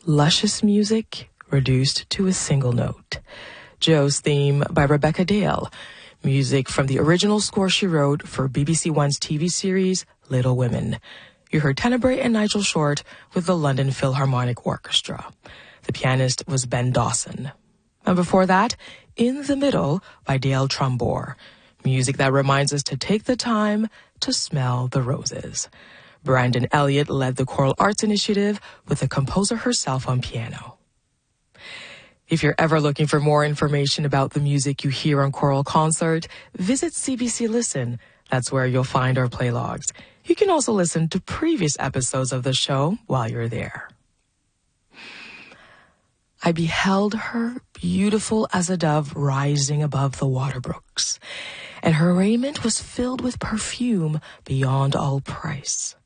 luscious music reduced to a single note. Joe's theme by Rebecca Dale. Music from the original score she wrote for BBC One's TV series Little Women. You heard Tenebrae and Nigel Short with the London Philharmonic Orchestra. The pianist was Ben Dawson. And before that, In the Middle by Dale Trumbore. Music that reminds us to take the time to smell the roses. Brandon Elliott led the Choral Arts Initiative with the composer herself on piano. If you're ever looking for more information about the music you hear on Choral Concert, visit CBC Listen. That's where you'll find our play logs. You can also listen to previous episodes of the show while you're there. I beheld her, beautiful as a dove rising above the water brooks, and her raiment was filled with perfume beyond all price.